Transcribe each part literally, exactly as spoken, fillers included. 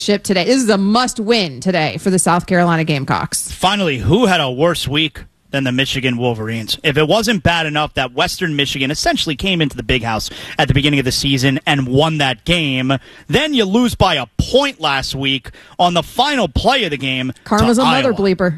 today. This is a must-win today for the South Carolina Gamecocks. Finally, who had a worse week than the Michigan Wolverines? If it wasn't bad enough that Western Michigan essentially came into the Big House at the beginning of the season and won that game, then you lose by a point last week on the final play of the game. Karma's to a mother Iowa. bleeper.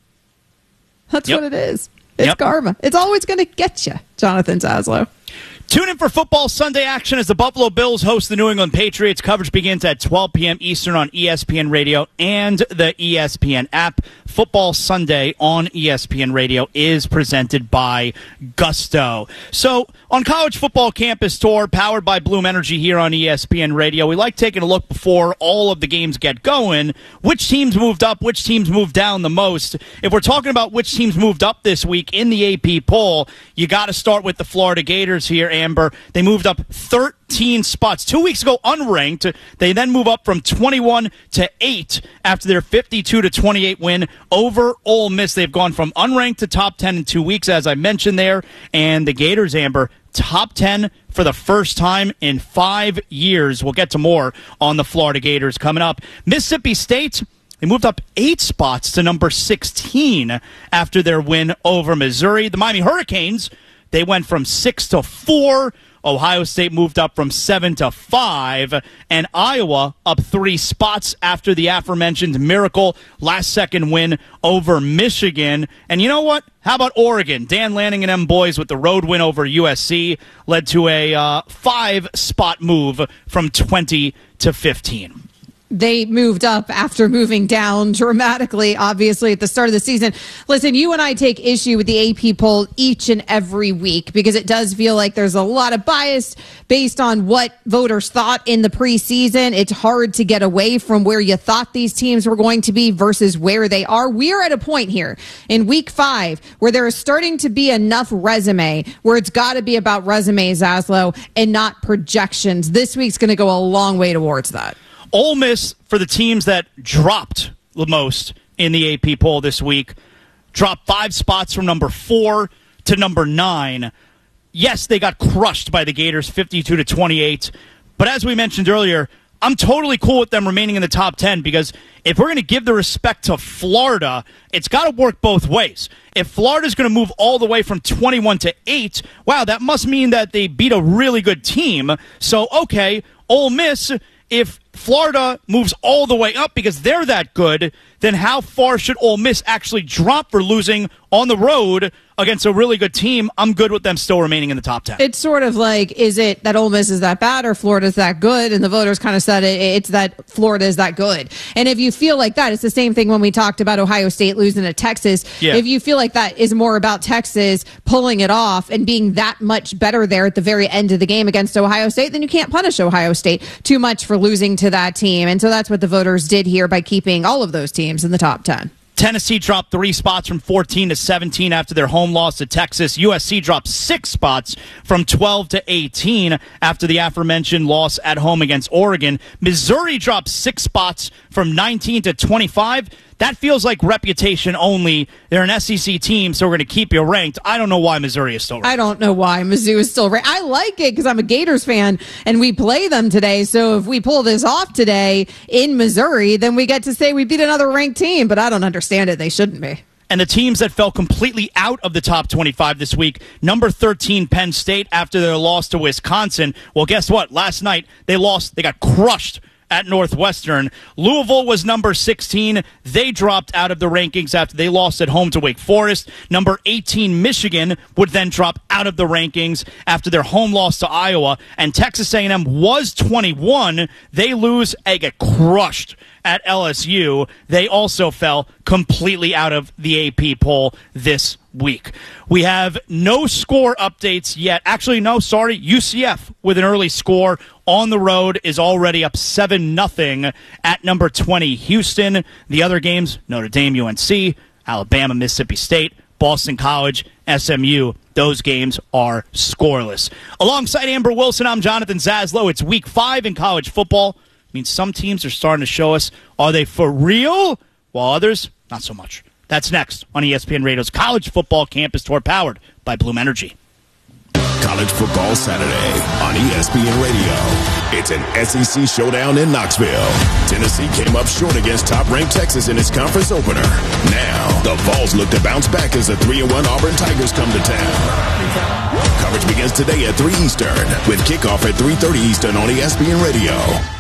That's Yep. what it is. It's Yep. karma. It's always going to get you, Jonathan Zaslow. Tune in for football Sunday action as the Buffalo Bills host the New England Patriots. Coverage begins at twelve p.m. Eastern on E S P N Radio and the E S P N app. Football Sunday on E S P N Radio is presented by Gusto. So, on College Football Campus Tour, powered by Bloom Energy here on E S P N Radio, we like taking a look before all of the games get going. Which teams moved up, which teams moved down the most? If we're talking about which teams moved up this week in the A P poll, you got to start with the Florida Gators here, Amber. They moved up thirteen spots. Two weeks ago, unranked. They then move up from twenty-one to eight after their fifty-two to twenty-eight win over Ole Miss. They've gone from unranked to top ten in two weeks, as I mentioned there. And the Gators, Amber, top ten for the first time in five years. We'll get to more on the Florida Gators coming up. Mississippi State, they moved up eight spots to number sixteen after their win over Missouri. The Miami Hurricanes, they went from six to four. Ohio State moved up from seven to five, and Iowa up three spots after the aforementioned miracle last-second win over Michigan. And you know what? How about Oregon? Dan Lanning and them boys with the road win over U S C led to a uh, five-spot move from twenty to fifteen. They moved up after moving down dramatically, obviously, at the start of the season. Listen, you and I take issue with the A P poll each and every week because it does feel like there's a lot of bias based on what voters thought in the preseason. It's hard to get away from where you thought these teams were going to be versus where they are. We're at a point here in week five where there is starting to be enough resume where it's got to be about resume, Zaslow, and not projections. This week's going to go a long way towards that. Ole Miss, for the teams that dropped the most in the A P poll this week, dropped five spots from number four to number nine. Yes, they got crushed by the Gators, fifty-two to twenty-eight. But as we mentioned earlier, I'm totally cool with them remaining in the top ten because if we're going to give the respect to Florida, it's got to work both ways. If Florida's going to move all the way from twenty-one to eight, wow, that must mean that they beat a really good team. So, okay, Ole Miss, if Florida moves all the way up because they're that good, then how far should Ole Miss actually drop for losing on the road against a really good team? I'm good with them still remaining in the top ten. It's sort of like, is it that Ole Miss is that bad or Florida's that good? And the voters kind of said it, it's that Florida is that good. And if you feel like that, it's the same thing when we talked about Ohio State losing to Texas. Yeah. If you feel like that is more about Texas pulling it off and being that much better there at the very end of the game against Ohio State, then you can't punish Ohio State too much for losing to that team. And so that's what the voters did here by keeping all of those teams in the top ten. Tennessee dropped three spots from fourteen to seventeen after their home loss to Texas. U S C dropped six spots from twelve to eighteen after the aforementioned loss at home against Oregon. Missouri dropped six spots from nineteen to twenty-five. That feels like reputation only. They're an S E C team, so we're going to keep you ranked. I don't know why Missouri is still ranked. I don't know why Mizzou is still ranked. I like it because I'm a Gators fan, and we play them today. So if we pull this off today in Missouri, then we get to say we beat another ranked team. But I don't understand it. They shouldn't be. And the teams that fell completely out of the top twenty-five this week, number thirteen, Penn State, after their loss to Wisconsin. Well, guess what? Last night, they lost. They got crushed at Northwestern. Louisville was number sixteen. They dropped out of the rankings after they lost at home to Wake Forest. Number eighteen, Michigan, would then drop out of the rankings after their home loss to Iowa. And Texas A and M was twenty-one. They lose and get crushed at L S U. They also fell completely out of the A P poll this week. We have no score updates yet. Actually, no, sorry. U C F with an early score on the road is already up seven nothing at number twenty, Houston. The other games, Notre Dame, U N C, Alabama, Mississippi State, Boston College, S M U. Those games are scoreless. Alongside Amber Wilson, I'm Jonathan Zaslow. It's week five in college football. I mean, some teams are starting to show us, are they for real? While others, not so much. That's next on E S P N Radio's College Football Campus Tour, powered by Bloom Energy. College Football Saturday on E S P N Radio. It's an S E C showdown in Knoxville. Tennessee came up short against top-ranked Texas in its conference opener. Now, the Vols look to bounce back as the three and one Auburn Tigers come to town. Coverage begins today at three Eastern with kickoff at three thirty Eastern on E S P N Radio.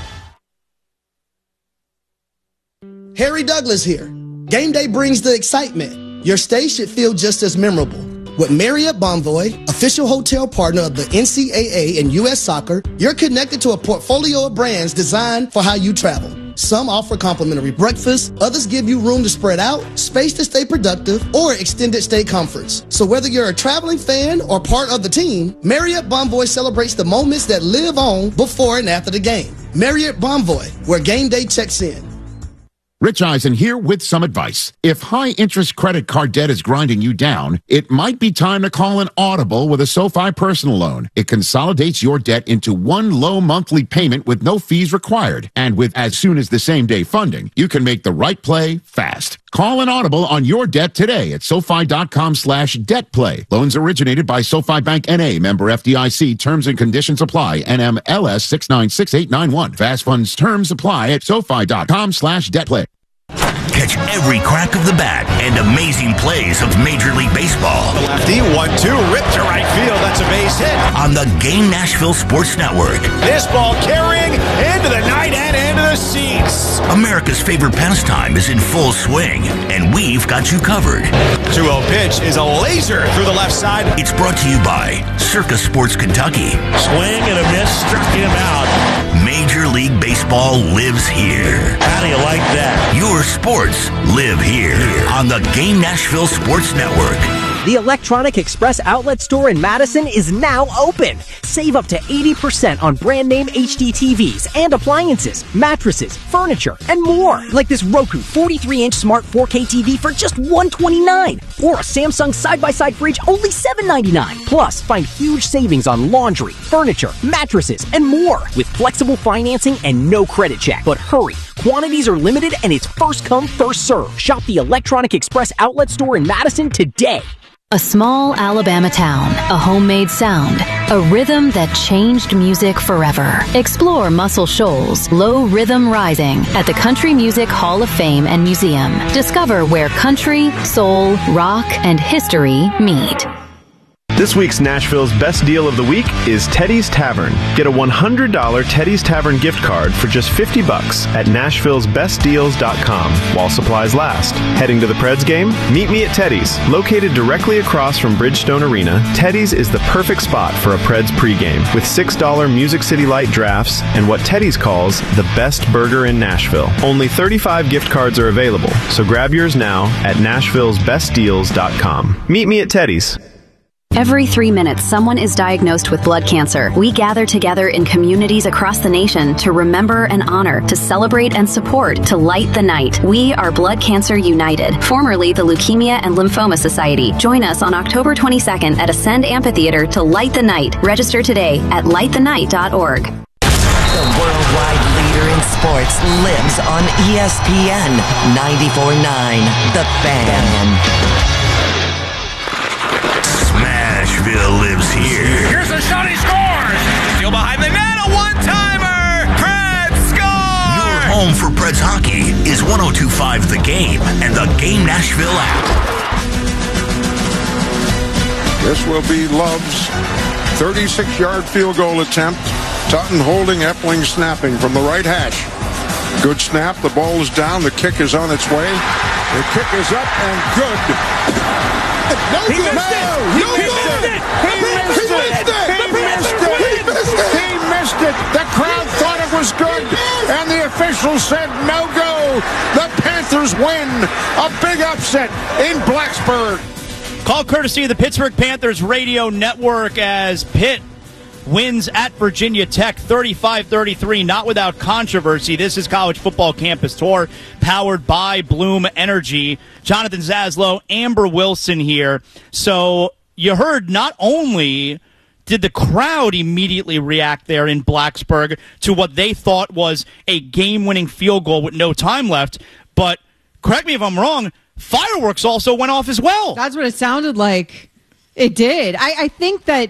Harry Douglas here. Game day brings the excitement. Your stay should feel just as memorable. With Marriott Bonvoy, official hotel partner of the N C double A and U S Soccer, you're connected to a portfolio of brands designed for how you travel. Some offer complimentary breakfast, others give you room to spread out, space to stay productive, or extended stay comforts. So whether you're a traveling fan or part of the team, Marriott Bonvoy celebrates the moments that live on before and after the game. Marriott Bonvoy, where game day checks in. Rich Eisen here with some advice. If high-interest credit card debt is grinding you down, it might be time to call an Audible with a SoFi personal loan. It consolidates your debt into one low monthly payment with no fees required. And with as soon as the same-day funding, you can make the right play fast. Call an Audible on your debt today at SoFi.com slash debt play. Loans originated by SoFi Bank N A, member F D I C. Terms and conditions apply. N M L S six nine six eight nine one. Fast funds terms apply at SoFi.com slash debt play. Catch every crack of the bat and amazing plays of Major League Baseball. The lefty, one two, ripped to right field. That's a base hit. On the Game Nashville Sports Network. This ball carrying into the night and into the seats. America's favorite pastime is in full swing, and we've got you covered. two oh pitch is a laser through the left side. It's brought to you by Circa Sports Kentucky. Swing and a miss, struck him out. Major League Baseball lives here. How do you like that? Your sports live here on the Game Nashville Sports Network. The Electronic Express outlet store in Madison is now open. Save up to eighty percent on brand name H D T Vs and appliances, mattresses, furniture, and more. Like this Roku forty-three inch smart four K T V for just one hundred twenty-nine dollars. Or a Samsung side-by-side fridge only seven ninety-nine. Plus, find huge savings on laundry, furniture, mattresses, and more. With flexible financing and no credit check. But hurry, quantities are limited and it's first come, first serve. Shop the Electronic Express outlet store in Madison today. A small Alabama town, a homemade sound, a rhythm that changed music forever. Explore Muscle Shoals, Low Rhythm Rising at the Country Music Hall of Fame and Museum. Discover where country, soul, rock, and history meet. This week's Nashville's best deal of the week is Teddy's Tavern. Get a one hundred dollars Teddy's Tavern gift card for just fifty bucks at nashville's best deals dot com while supplies last. Heading to the Preds game? Meet me at Teddy's. Located directly across from Bridgestone Arena, Teddy's is the perfect spot for a Preds pregame with six dollar Music City Light drafts and what Teddy's calls the best burger in Nashville. Only thirty-five gift cards are available, so grab yours now at nashville's best deals dot com. Meet me at Teddy's. Every three minutes, someone is diagnosed with blood cancer. We gather together in communities across the nation to remember and honor, to celebrate and support, to light the night. We are Blood Cancer United, formerly the Leukemia and Lymphoma Society. Join us on October twenty-second at Ascend Amphitheater to light the night. Register today at light the night dot org. The worldwide leader in sports lives on E S P N ninety-four point nine. The Fan. Nashville lives here. Here's a shot, he scores! Still behind the net, a one-timer! Preds score! Your home for Preds hockey is one oh two point five The Game and the Game Nashville app. This will be Love's thirty-six yard field goal attempt. Tutton holding, Epling snapping from the right hash. Good snap, the ball is down, the kick is on its way. The kick is up and good. No he good. Missed it. He no missed good. it. He missed it. He missed it. He missed it. He missed it. The crowd thought it was good, and the officials said no go. The Panthers win. A big upset in Blacksburg. Call courtesy of the Pittsburgh Panthers Radio Network as Pitt wins at Virginia Tech thirty-five thirty-three, not without controversy. This is College Football Campus Tour, powered by Bloom Energy. Jonathan Zaslow, Amber Wilson here. So you heard not only did the crowd immediately react there in Blacksburg to what they thought was a game-winning field goal with no time left, but correct me if I'm wrong, fireworks also went off as well. That's what it sounded like. It did. I, I think that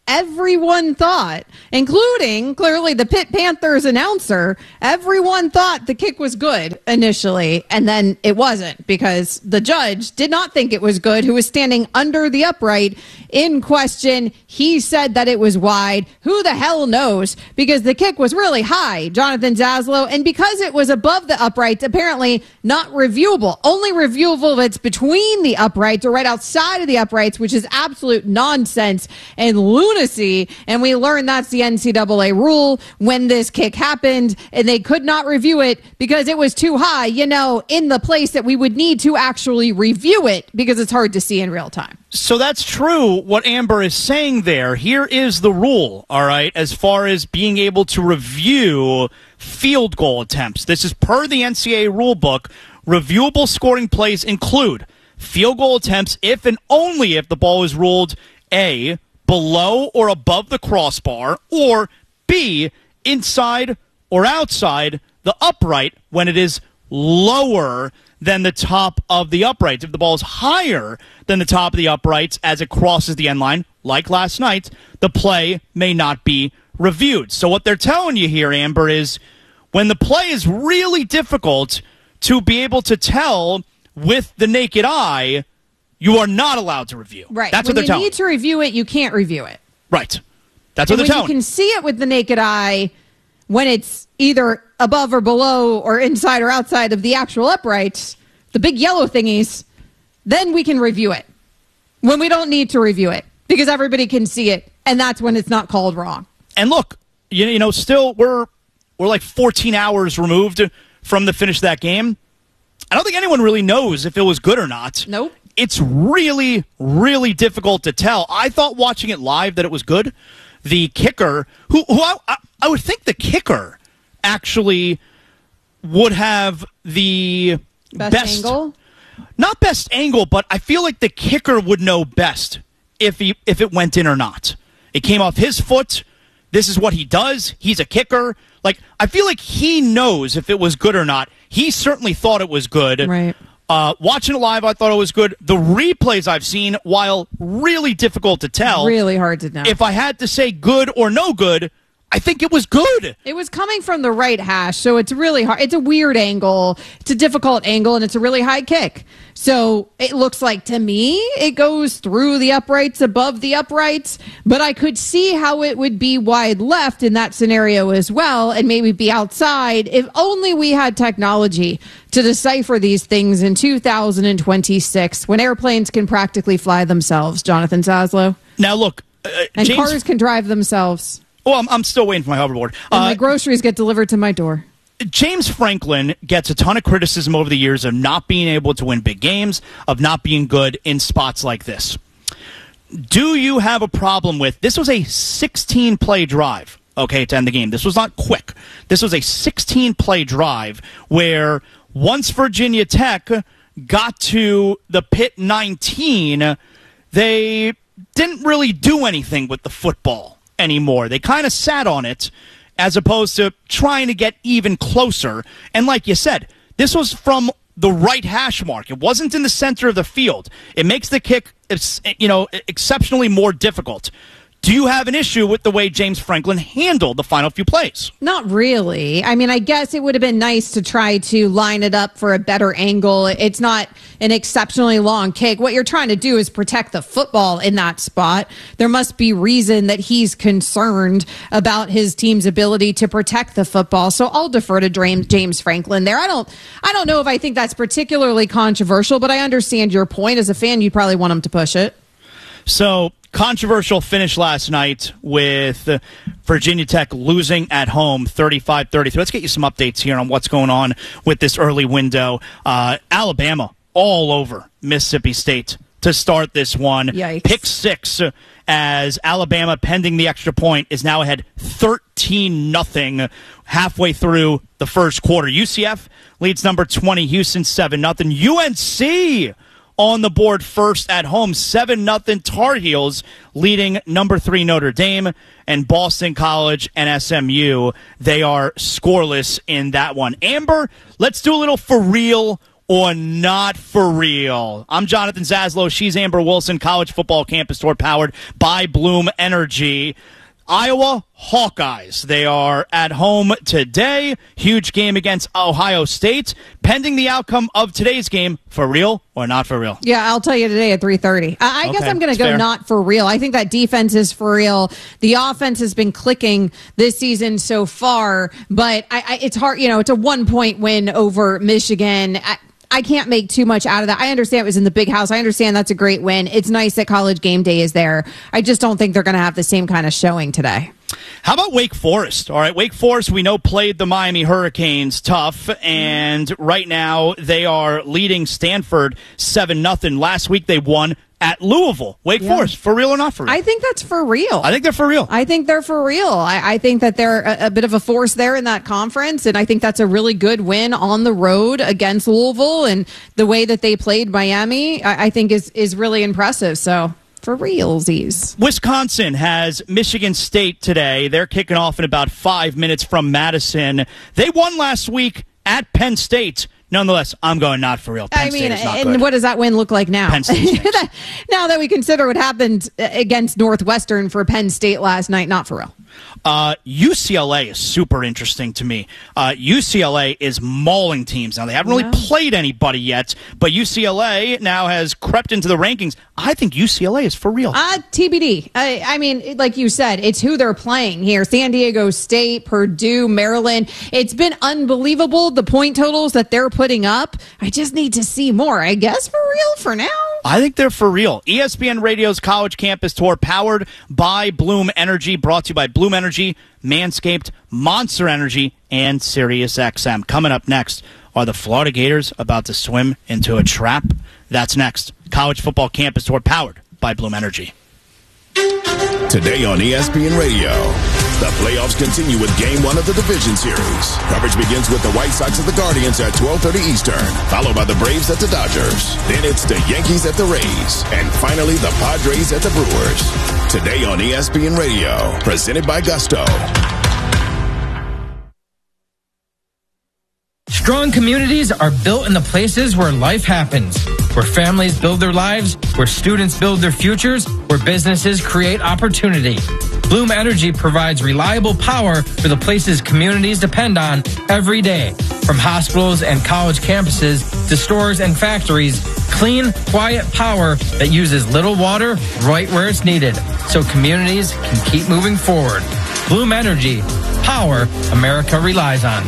everyone thought, including clearly the Pitt Panthers announcer, everyone thought the kick was good initially, and then it wasn't because the judge did not think it was good, who was standing under the upright in question. He said that it was wide. Who the hell knows? Because the kick was really high, Jonathan Zaslow, and because it was above the uprights, apparently not reviewable. Only reviewable if it's between the uprights or right outside of the uprights, which is absolute nonsense and lunacy. And we learned that's the N C double A rule when this kick happened, and they could not review it because it was too high, you know, in the place that we would need to actually review it because it's hard to see in real time. So that's true what Amber is saying there. Here is the rule, all right, as far as being able to review field goal attempts. This is per the N C double A rule book. Reviewable scoring plays include field goal attempts if and only if the ball is ruled A, below or above the crossbar, or B, inside or outside the upright when it is lower than the top of the uprights. If the ball is higher than the top of the uprights as it crosses the end line, like last night, the play may not be reviewed. So what they're telling you here, Amber, is when the play is really difficult to be able to tell with the naked eye, you are not allowed to review. Right. That's when what they're telling you. When you need to review it, you can't review it. Right. That's and what they're telling you. You can see it with the naked eye when it's either above or below or inside or outside of the actual uprights, the big yellow thingies, then we can review it. When we don't need to review it because everybody can see it, and that's when it's not called wrong. And look, you, you know, still we're we're like fourteen hours removed from the finish of that game. I don't think anyone really knows if it was good or not. Nope. It's really, really difficult to tell. I thought watching it live that it was good. The kicker, who, who I, I, I would think the kicker actually would have the best, best angle? Not best angle, but I feel like the kicker would know best if he if it went in or not. It came off his foot. This is what he does. He's a kicker. Like, I feel like he knows if it was good or not. He certainly thought it was good. Right. Uh, watching it live, I thought it was good. The replays I've seen, while really difficult to tell, really hard to know. If I had to say good or no good, I think it was good. It was coming from the right hash, so it's really hard. It's a weird angle. It's a difficult angle, and it's a really high kick. So it looks like, to me, it goes through the uprights, above the uprights, but I could see how it would be wide left in that scenario as well, and maybe be outside if only we had technology to decipher these things in two thousand twenty-six when airplanes can practically fly themselves, Jonathan Zaslow. Now, look. Uh, and James- cars can drive themselves. Oh, I'm, I'm still waiting for my hoverboard. And Uh, my groceries get delivered to my door. James Franklin gets a ton of criticism over the years of not being able to win big games, of not being good in spots like this. Do you have a problem with, this was a sixteen-play drive, okay, to end the game. This was not quick. This was a sixteen-play drive where once Virginia Tech got to the Pitt nineteen, they didn't really do anything with the football anymore. They kind of sat on it as opposed to trying to get even closer. And like you said, this was from the right hash mark. It wasn't in the center of the field. It makes the kick, you know, exceptionally more difficult. Do you have an issue with the way James Franklin handled the final few plays? Not really. I mean, I guess it would have been nice to try to line it up for a better angle. It's not an exceptionally long kick. What you're trying to do is protect the football in that spot. There must be reason that he's concerned about his team's ability to protect the football. So I'll defer to James Franklin there. I don't I don't know if I think that's particularly controversial, but I understand your point. As a fan, you'd probably want him to push it. So, controversial finish last night with Virginia Tech losing at home thirty-five thirty-three. Let's get you some updates here on what's going on with this early window. Uh, Alabama all over Mississippi State to start this one. Yikes. Pick six as Alabama, pending the extra point, is now ahead thirteen nothing halfway through the first quarter. U C F leads number twenty, Houston seven nothing. U N C on the board first at home, seven nothing. Tar Heels leading number three Notre Dame, and Boston College and S M U, they are scoreless in that one. Amber, let's do a little for real or not for real? I'm Jonathan Zaslow. She's Amber Wilson. College Football Campus Tour powered by Bloom Energy. Iowa Hawkeyes. They are at home today. Huge game against Ohio State. Pending the outcome of today's game, for real or not for real? Yeah, I'll tell you today at three thirty. I, I Okay, guess I'm going to that's go fair. not for real. I think that defense is for real. The offense has been clicking this season so far, but I, I, it's hard. You know, it's a one-point win over Michigan. I, I can't make too much out of that. I understand it was in the big house. I understand that's a great win. It's nice that College Game Day is there. I just don't think they're going to have the same kind of showing today. How about Wake Forest? All right, Wake Forest, we know, played the Miami Hurricanes tough, and right now they are leading Stanford seven nothing. Last week they won at Louisville. Wake Yeah. Forest, for real or not for real? I think that's for real. I think they're for real. I think they're for real. I, I think that they're a, a bit of a force there in that conference, and I think that's a really good win on the road against Louisville, and the way that they played Miami, I, I think is is really impressive. So for realsies. Wisconsin has Michigan State today. They're kicking off in about five minutes from Madison. They won last week at Penn State. Nonetheless, I'm going not for real. Penn I mean, State is not and good. what does that win look like now? Penn State stinks. Now that we consider what happened against Northwestern for Penn State last night, not for real. Uh, U C L A is super interesting to me. Uh, U C L A is mauling teams. Now, they haven't really Yeah. played anybody yet, but U C L A now has crept into the rankings. I think U C L A is for real. Uh, T B D. I, I mean, like you said, it's who they're playing here. San Diego State, Purdue, Maryland. It's been unbelievable, the point totals that they're putting up. I just need to see more. I guess for real for now. I think they're for real. E S P N Radio's College Campus Tour, powered by Bloom Energy, brought to you by Bloom Energy, Manscaped, Monster Energy, and SiriusXM. Coming up next, are the Florida Gators about to swim into a trap? That's next. College Football Campus Tour, powered by Bloom Energy. Today on E S P N Radio, the playoffs continue with Game One of the Division Series. Coverage begins with the White Sox at the Guardians at twelve thirty Eastern, followed by the Braves at the Dodgers. Then it's the Yankees at the Rays, and finally the Padres at the Brewers. Today on E S P N Radio, presented by Gusto. Strong communities are built in the places where life happens, where families build their lives, where students build their futures, where businesses create opportunity. Bloom Energy provides reliable power for the places communities depend on every day. From hospitals and college campuses to stores and factories, clean, quiet power that uses little water right where it's needed, so communities can keep moving forward. Bloom Energy, power America relies on.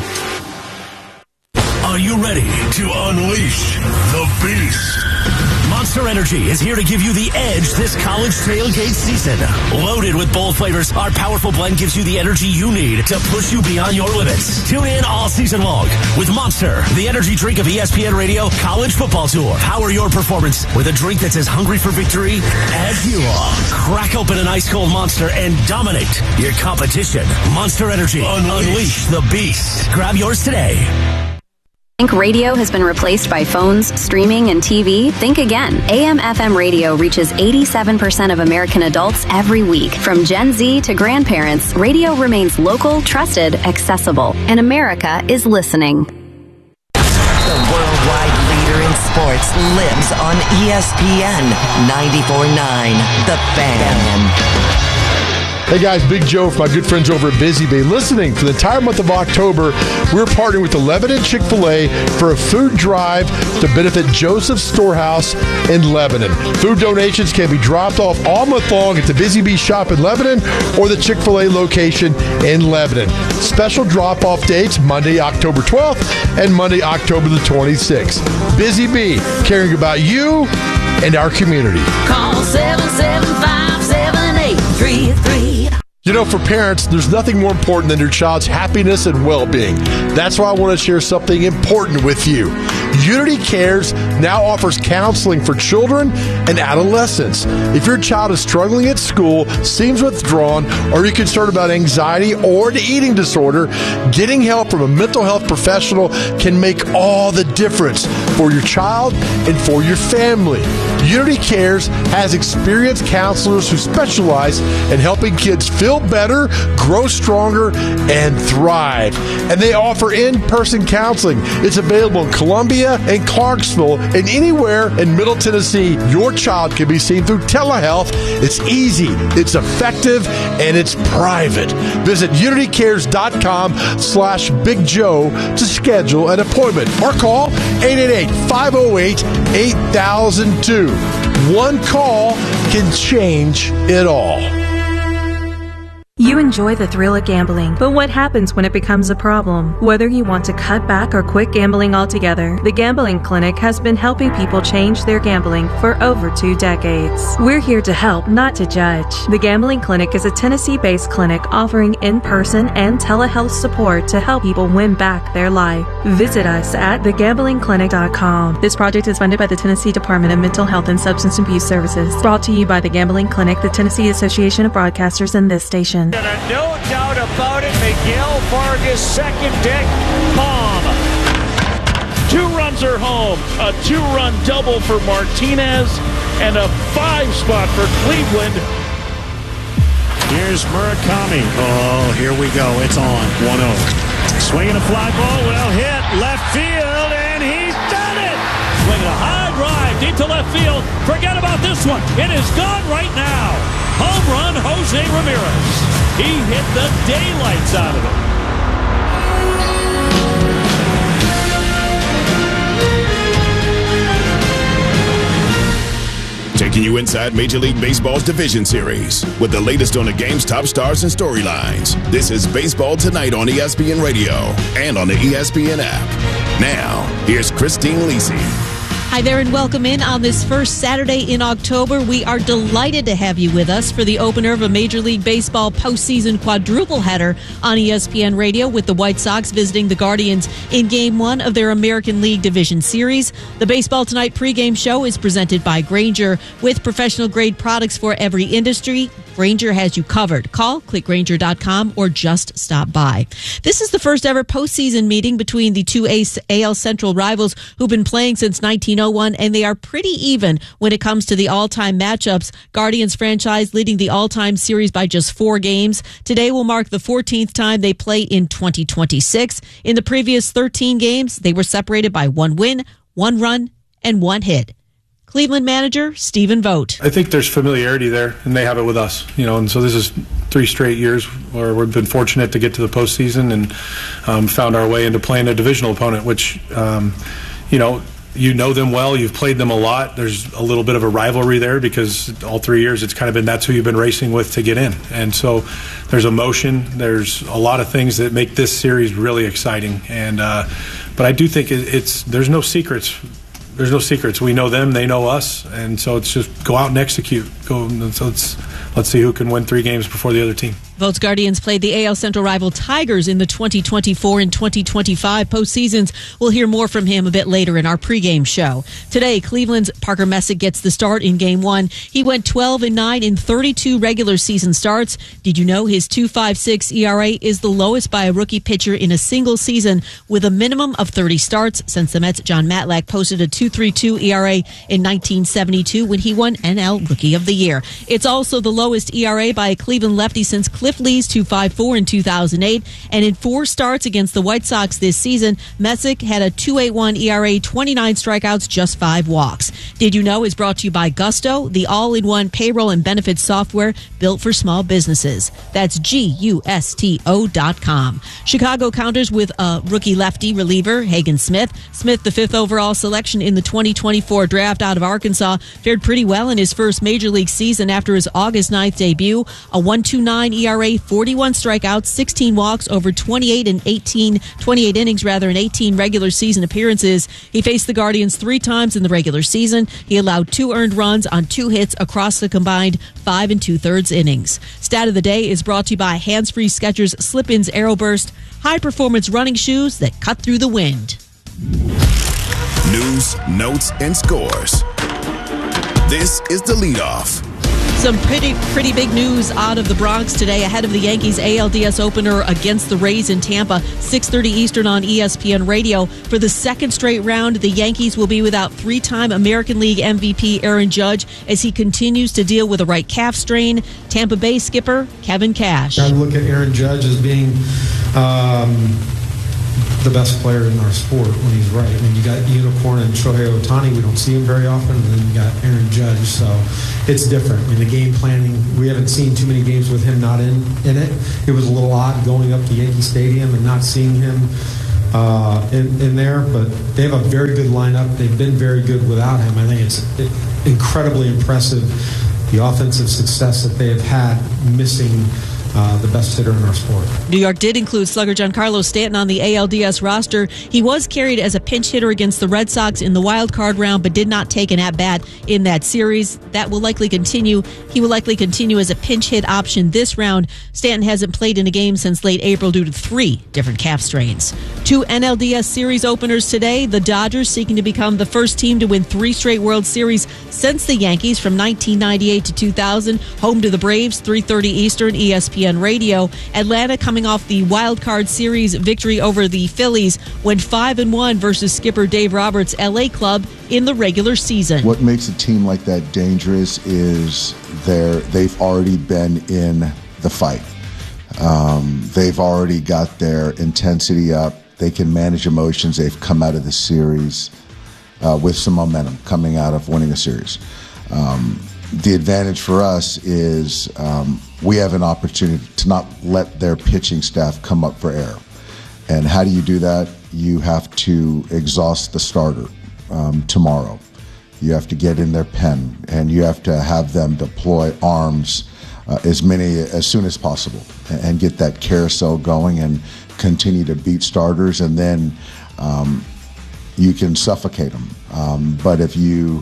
Are you ready to unleash the beast? Monster Energy is here to give you the edge this college tailgate season. Loaded with bold flavors, our powerful blend gives you the energy you need to push you beyond your limits. Tune in all season long with Monster, the energy drink of E S P N Radio College Football Tour. Power your performance with a drink that's as hungry for victory as you are. Crack open an ice cold Monster and dominate your competition. Monster Energy. Unleash, Unleash the beast. Grab yours today. Think radio has been replaced by phones, streaming, and T V? Think again. A M F M radio reaches eighty-seven percent of American adults every week. From Gen Z to grandparents, radio remains local, trusted, accessible, and America is listening. The worldwide leader in sports lives on E S P N ninety-four point nine, The Fan. Hey guys, Big Joe from my good friends over at Busy Bee. Listening for the entire month of October, we're partnering with the Lebanon Chick-fil-A for a food drive to benefit Joseph's Storehouse in Lebanon. Food donations can be dropped off all month long at the Busy Bee shop in Lebanon or the Chick-fil-A location in Lebanon. Special drop-off dates Monday, October twelfth and Monday, October the twenty-sixth. Busy Bee, caring about you and our community. Call seven seven five, seven eight three three. You know, for parents, there's nothing more important than your child's happiness and well-being. That's why I want to share something important with you. Unity Cares now offers counseling for children and adolescents. If your child is struggling at school, seems withdrawn, or you're concerned about anxiety or an eating disorder, getting help from a mental health professional can make all the difference for your child and for your family. Unity Cares has experienced counselors who specialize in helping kids feel better, grow stronger, and thrive. And they offer in-person counseling. It's available in Columbia Columbia, and Clarksville, and anywhere in Middle Tennessee, your child can be seen through telehealth. It's easy, it's effective, and it's private. Visit unitycares.com slash Big Joe to schedule an appointment or call eight eight eight, five oh eight, eight thousand two. One call can change it all. You enjoy the thrill of gambling, but what happens when it becomes a problem? Whether you want to cut back or quit gambling altogether, the Gambling Clinic has been helping people change their gambling for over two decades. We're here to help, not to judge. The Gambling Clinic is a Tennessee-based clinic offering in-person and telehealth support to help people win back their life. Visit us at the gambling clinic dot com. This project is funded by the Tennessee Department of Mental Health and Substance Abuse Services. Brought to you by the Gambling Clinic, the Tennessee Association of Broadcasters, and this station. And no doubt about it, Miguel Vargas, second deck bomb. Two runs are home. A two-run double for Martinez and a five spot for Cleveland. Here's Murakami. Oh, here we go. It's on. one oh. Swinging a fly ball. Well hit. Left field, and he's done it. Swinging a high drive deep to left field. Forget about this one. It is gone right now. Home run, Jose Ramirez. He hit the daylights out of it. Taking you inside Major League Baseball's Division Series with the latest on the game's top stars and storylines. This is Baseball Tonight on E S P N Radio and on the E S P N app. Now, here's Christine Lisi. Hi there and welcome in on this first Saturday in October. We are delighted to have you with us for the opener of a Major League Baseball postseason quadruple header on E S P N Radio with the White Sox visiting the Guardians in Game one of their American League Division Series. The Baseball Tonight pregame show is presented by Grainger with professional-grade products for every industry. Grainger has you covered. Call, click Grainger dot com, or just stop by. This is the first ever postseason meeting between the two A L Central rivals who've been playing since nineteen oh one, and they are pretty even when it comes to the all-time matchups. Guardians franchise leading the all-time series by just four games. Today will mark the fourteenth time they play in twenty twenty-six. In the previous thirteen games, they were separated by one win, one run, and one hit. Cleveland manager Stephen Vogt. I think there's familiarity there, and they have it with us. You know, and so this is three straight years where we've been fortunate to get to the postseason and um, found our way into playing a divisional opponent, which, um, you know, you know them well. You've played them a lot. There's a little bit of a rivalry there because all three years it's kind of been that's who you've been racing with to get in. And so there's emotion. There's a lot of things that make this series really exciting. And uh, but I do think it's there's no secrets. There's no secrets. We know them, they know us, and so it's just go out and execute. Go. And so it's let's see who can win three games before the other team. Vogt's Guardians played the A L Central rival Tigers in the twenty twenty-four and twenty twenty-five postseasons. We'll hear more from him a bit later in our pregame show. Today, Cleveland's Parker Messick gets the start in Game one. He went twelve and nine in thirty-two regular season starts. Did you know his two point five six E R A is the lowest by a rookie pitcher in a single season with a minimum of thirty starts since the Mets' John Matlack posted a two point three two E R A in nineteen seventy-two when he won N L Rookie of the Year. It's also the lowest E R A by a Cleveland lefty since Cliff Lee's two point five four in two thousand eight, and in four starts against the White Sox this season, Messick had a two point eight one E R A, twenty-nine strikeouts, just five walks. Did You Know is brought to you by Gusto, the all-in-one payroll and benefits software built for small businesses. That's G U S T O dot com. Chicago counters with a rookie lefty reliever, Hagen Smith. Smith, the fifth overall selection in the twenty twenty-four draft out of Arkansas, fared pretty well in his first major league season after his August ninth debut. A one point two nine E R A, forty-one strikeouts, sixteen walks over twenty-eight and eighteen, twenty-eight innings rather, in eighteen regular season appearances. He faced the Guardians three times in the regular season. He allowed two earned runs on two hits across the combined five and two-thirds innings. Stat of the day is brought to you by Hands-Free Skechers Slip-ins Aeroburst, high-performance running shoes that cut through the wind. News, notes, and scores. This is the leadoff. Some pretty pretty big news out of the Bronx today ahead of the Yankees A L D S opener against the Rays in Tampa, six thirty Eastern on E S P N Radio. For the second straight round, the Yankees will be without three-time American League M V P Aaron Judge as he continues to deal with a right calf strain. Tampa Bay skipper Kevin Cash. I look at Aaron Judge as being um, the best player in our sport when he's right. I mean, you got Unicorn and Shohei Ohtani. We don't see him very often. And then you got Aaron Judge. So it's different. I mean, the game planning, we haven't seen too many games with him not in, in it. It was a little odd going up to Yankee Stadium and not seeing him uh, in, in there. But they have a very good lineup. They've been very good without him. I think it's incredibly impressive, the offensive success that they have had missing Uh, the best hitter in our sport. New York did include slugger Giancarlo Stanton on the A L D S roster. He was carried as a pinch hitter against the Red Sox in the wild card round, but did not take an at-bat in that series. That will likely continue. He will likely continue as a pinch hit option this round. Stanton hasn't played in a game since late April due to three different calf strains. Two N L D S series openers today. The Dodgers seeking to become the first team to win three straight World Series since the Yankees from nineteen ninety-eight to two thousand. Home to the Braves, three thirty Eastern, E S P N Radio. Atlanta coming off the wild card series victory over the Phillies, went five and one versus skipper Dave Roberts' L A club in the regular season. What makes a team like that dangerous is they're, they've already been in the fight. Um, they've already got their intensity up. They can manage emotions. They've come out of the series uh, with some momentum coming out of winning a series. Um, The advantage for us is um, we have an opportunity to not let their pitching staff come up for air. And how do you do that? You have to exhaust the starter um, tomorrow. You have to get in their pen, and you have to have them deploy arms uh, as many as soon as possible and, and get that carousel going and continue to beat starters, and then um, you can suffocate them. Um, but if you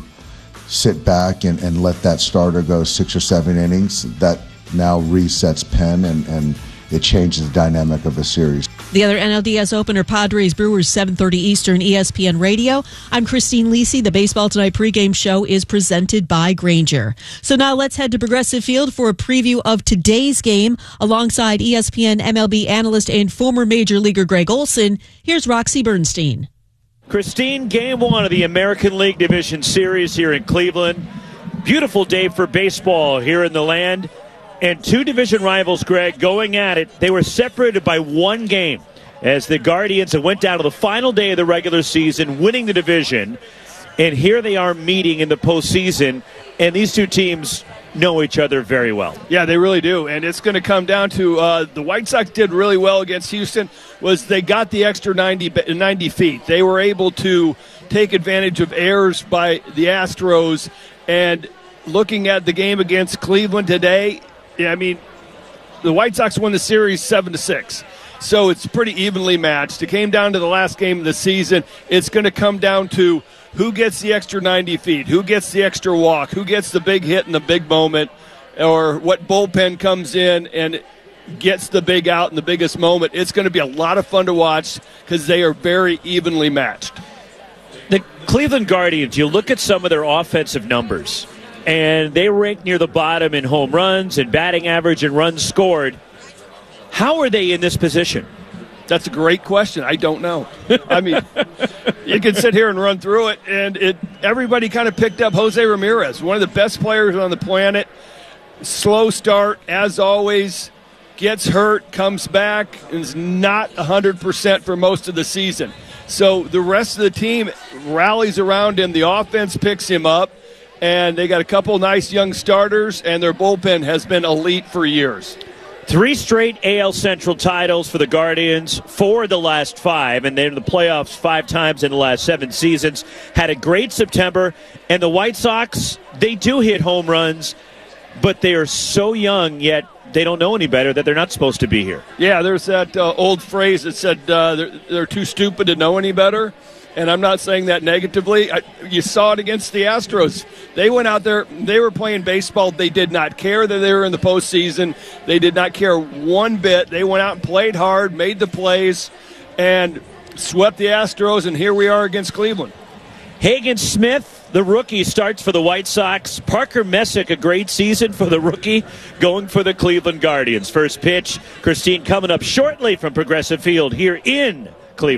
sit back and, and let that starter go six or seven innings, that now resets Penn, and, and it changes the dynamic of a series. The other N L D S opener, Padres Brewers, seven thirty Eastern, E S P N Radio. I'm Christine Lisi. The Baseball Tonight pregame show is presented by Grainger. So now let's head to Progressive Field for a preview of today's game. Alongside E S P N M L B analyst and former Major Leaguer Greg Olson, here's Roxy Bernstein. Christine, game one of the American League Division Series here in Cleveland. Beautiful day for baseball here in the land. And two division rivals, Greg, going at it. They were separated by one game as the Guardians went down to the final day of the regular season, winning the division. And here they are meeting in the postseason. And these two teams know each other very well. Yeah, they really do. And it's going to come down to uh, the White Sox did really well against Houston was they got the extra ninety, ninety feet. They were able to take advantage of errors by the Astros. And looking at the game against Cleveland today, yeah, I mean, the White Sox won the series seven to six. So it's pretty evenly matched. It came down to the last game of the season. It's going to come down to who gets the extra ninety feet, who gets the extra walk, who gets the big hit in the big moment, or what bullpen comes in and gets the big out in the biggest moment. It's going to be a lot of fun to watch because they are very evenly matched. The Cleveland Guardians, you look at some of their offensive numbers, and they rank near the bottom in home runs and batting average and runs scored. How are they in this position? That's a great question. I don't know. I mean, you can sit here and run through it, and it everybody kind of picked up Jose Ramirez, one of the best players on the planet. Slow start, as always, gets hurt, comes back, and is not one hundred percent for most of the season. So the rest of the team rallies around him. The offense picks him up, and they got a couple nice young starters, and their bullpen has been elite for years. Three straight A L Central titles for the Guardians, four of the last five, and they're in the playoffs five times in the last seven seasons. Had a great September, and the White Sox, they do hit home runs, but they are so young, yet they don't know any better that they're not supposed to be here. Yeah, there's that uh, old phrase that said uh, they're, they're too stupid to know any better. And I'm not saying that negatively. I, you saw it against the Astros. They went out there. They were playing baseball. They did not care that they were in the postseason. They did not care one bit. They went out and played hard, made the plays, and swept the Astros, and here we are against Cleveland. Hagen Smith, the rookie, starts for the White Sox. Parker Messick, a great season for the rookie, going for the Cleveland Guardians. First pitch, Christine, coming up shortly from Progressive Field here in Cleveland.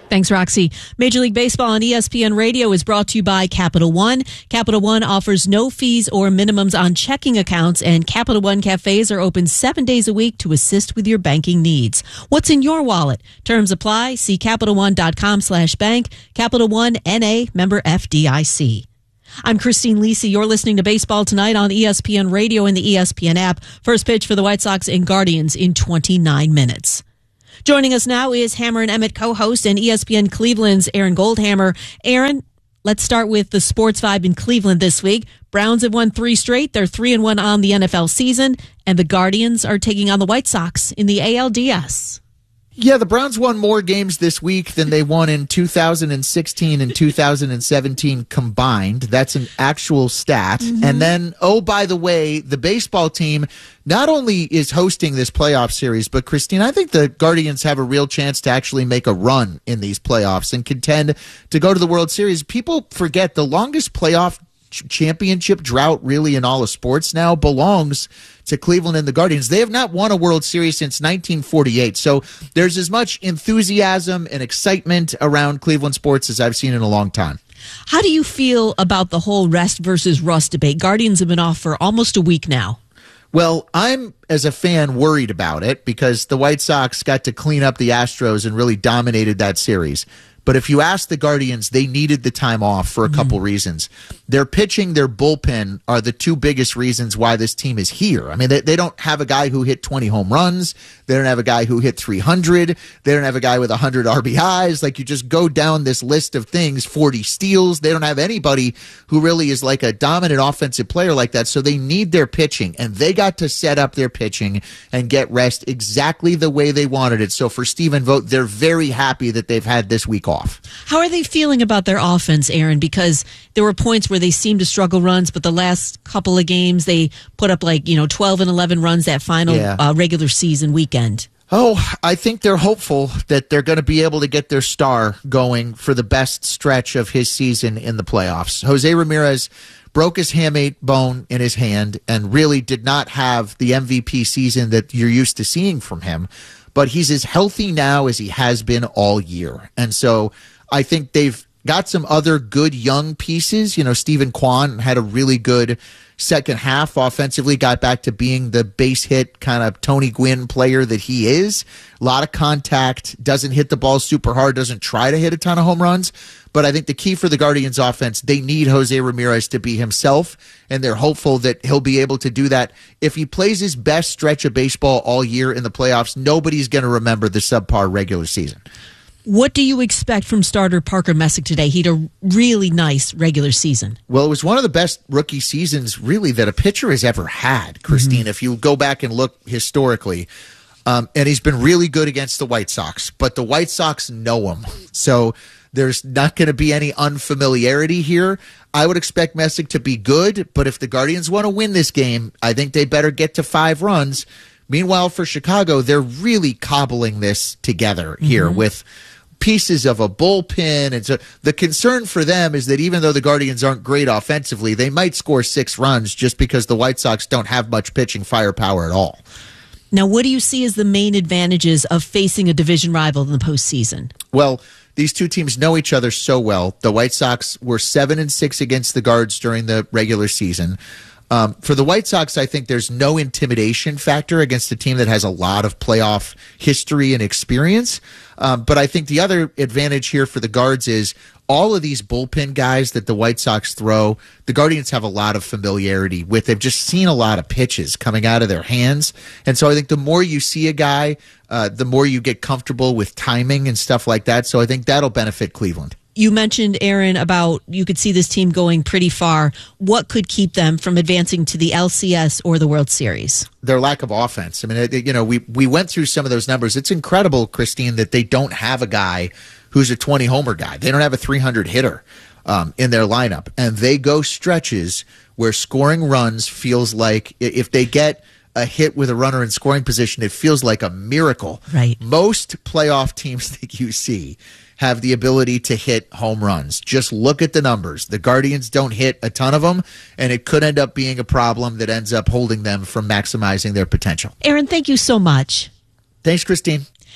Thanks, Roxy. Major League Baseball on E S P N Radio is brought to you by Capital One. Capital One offers no fees or minimums on checking accounts, and Capital One cafes are open seven days a week to assist with your banking needs. What's in your wallet? Terms apply. See CapitalOne.com slash bank. Capital One, N A, member F D I C. I'm Christine Lisi. You're listening to Baseball Tonight on E S P N Radio and the E S P N app. First pitch for the White Sox and Guardians in twenty-nine minutes. Joining us now is Hammer and Emmett co-host and E S P N Cleveland's Aaron Goldhammer. Aaron, let's start with the sports vibe in Cleveland this week. Browns have won three straight. They're three and one on the N F L season, and the Guardians are taking on the White Sox in the A L D S. Yeah, the Browns won more games this week than they won in two thousand sixteen and two thousand seventeen combined. That's an actual stat. Mm-hmm. And then, oh, by the way, the baseball team not only is hosting this playoff series, but Christine, I think the Guardians have a real chance to actually make a run in these playoffs and contend to go to the World Series. People forget the longest playoff championship drought really in all of sports now belongs to Cleveland and the Guardians. They have not won a World Series since nineteen forty-eight. So there's as much enthusiasm and excitement around Cleveland sports as I've seen in a long time. How do you feel about the whole rest versus rust debate? Guardians have been off for almost a week now. Well, I'm, as a fan, worried about it because the White Sox got to clean up the Astros and really dominated that series. But if you ask the Guardians, they needed the time off for a couple mm-hmm. reasons. Their pitching, their bullpen are the two biggest reasons why this team is here. I mean, they, they don't have a guy who hit twenty home runs. They don't have a guy who hit three hundred. They don't have a guy with one hundred R B Is. Like, you just go down this list of things, forty steals. They don't have anybody who really is like a dominant offensive player like that. So they need their pitching, and they got to set up their pitching and get rest exactly the way they wanted it. So for Stephen Vogt, they're very happy that they've had this week off. How are they feeling about their offense, Aaron? Because there were points where they seemed to struggle runs, but the last couple of games they put up like, you know, twelve and eleven runs that final yeah. uh, regular season weekend. Oh, I think they're hopeful that they're going to be able to get their star going for the best stretch of his season in the playoffs. Jose Ramirez broke his hamate bone in his hand and really did not have the M V P season that you're used to seeing from him. But he's as healthy now as he has been all year. And so I think they've got some other good young pieces. You know, Stephen Kwan had a really good second half offensively, got back to being the base hit kind of Tony Gwynn player that he is. A lot of contact, doesn't hit the ball super hard, doesn't try to hit a ton of home runs. But I think the key for the Guardians offense, they need Jose Ramirez to be himself, and they're hopeful that he'll be able to do that. If he plays his best stretch of baseball all year in the playoffs, nobody's going to remember the subpar regular season. What do you expect from starter Parker Messick today? He had a really nice regular season. Well, it was one of the best rookie seasons, really, that a pitcher has ever had, Christine, mm-hmm. if you go back and look historically. Um, and he's been really good against the White Sox, but the White Sox know him. So there's not going to be any unfamiliarity here. I would expect Messick to be good, but if the Guardians want to win this game, I think they better get to five runs. Meanwhile, for Chicago, they're really cobbling this together here mm-hmm. with pieces of a bullpen. And so the concern for them is that even though the Guardians aren't great offensively, they might score six runs just because the White Sox don't have much pitching firepower at all. Now, what do you see as the main advantages of facing a division rival in the postseason? Well, these two teams know each other so well. The White Sox were seven and six against the Guards during the regular season. Um, for the White Sox, I think there's no intimidation factor against a team that has a lot of playoff history and experience. Um, but I think the other advantage here for the Guards is all of these bullpen guys that the White Sox throw, the Guardians have a lot of familiarity with. They've just seen a lot of pitches coming out of their hands. And so I think the more you see a guy, uh, the more you get comfortable with timing and stuff like that. So I think that'll benefit Cleveland. You mentioned, Aaron, about you could see this team going pretty far. What could keep them from advancing to the L C S or the World Series? Their lack of offense. I mean, you know, we, we went through some of those numbers. It's incredible, Christine, that they don't have a guy who's a twenty-homer guy. They don't have a three hundred hitter um, in their lineup. And they go stretches where scoring runs feels like if they get a hit with a runner in scoring position, it feels like a miracle. Right. Most playoff teams that you see have the ability to hit home runs. Just look at the numbers. The Guardians don't hit a ton of them, and it could end up being a problem that ends up holding them from maximizing their potential. Aaron, thank you so much. Thanks, Christine.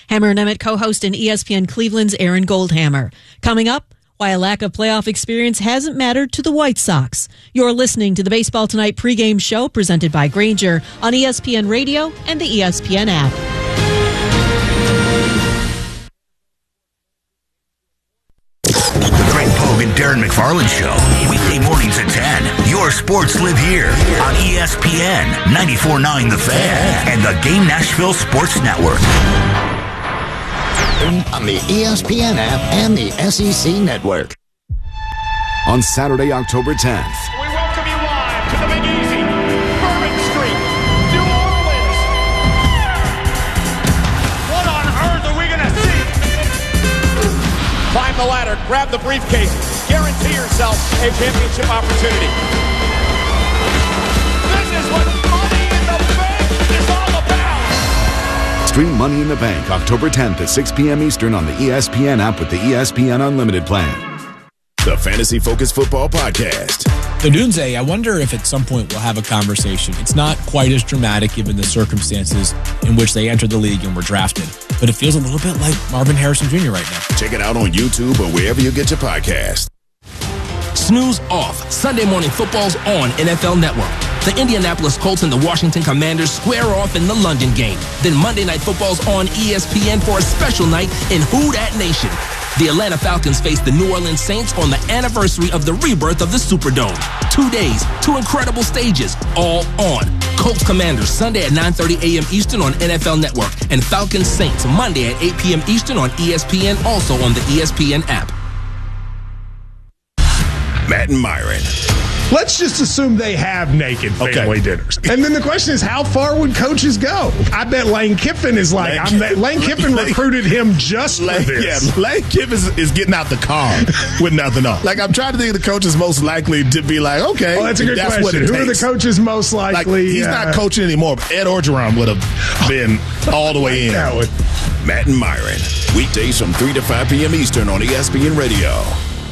Hammer and Emmett co-host and E S P N Cleveland's Aaron Goldhammer. Coming up, why a lack of playoff experience hasn't mattered to the White Sox. You're listening to the Baseball Tonight pregame show presented by Grainger on E S P N Radio and the E S P N app. The Greg Pogue and Darren McFarland Show. Weekday mornings at ten. Your sports live here on E S P N ninety-four point nine The Fan and the Game Nashville Sports Network. On the E S P N app and the S E C Network. On Saturday, October tenth. We welcome you live to the Big Easy, Bourbon Street, New Orleans. What on earth are we going to see? Climb the ladder, grab the briefcase, guarantee yourself a championship opportunity. This is what Money in the Bank is all about. Stream Money in the Bank October tenth at six p.m. Eastern on the E S P N app with the E S P N Unlimited plan. The Fantasy Focus Football Podcast. The Dunze, I wonder if at some point we'll have a conversation. It's not quite as dramatic given the circumstances in which they entered the league and were drafted, but it feels a little bit like Marvin Harrison Junior right now. Check it out on YouTube or wherever you get your podcast. Snooze off. Sunday Morning Football's on N F L Network. The Indianapolis Colts and the Washington Commanders square off in the London game. Then Monday Night Football's on E S P N for a special night in Who Dat Nation. The Atlanta Falcons face the New Orleans Saints on the anniversary of the rebirth of the Superdome. Two days, two incredible stages, all on. Colts Commanders Sunday at nine thirty a.m. Eastern on N F L Network. And Falcons Saints Monday at eight p.m. Eastern on E S P N, also on the E S P N app. Matt and Myron. Let's just assume they have naked family okay. dinners. And then the question is, how far would coaches go? I bet Lane Kiffin is like, Lane, I'm that, Lane Kiffin Lane, recruited him just Lane, for this. Yeah, Lane Kiffin is, is getting out the car with nothing on. Like, I'm trying to think of the coaches most likely to be like, okay. Oh, that's a good that's question. Who takes. Are the coaches most likely? Like, he's uh, not coaching anymore. Ed Orgeron would have been all the way in. Would. Matt and Myron. Weekdays from three to five p.m. Eastern on E S P N Radio.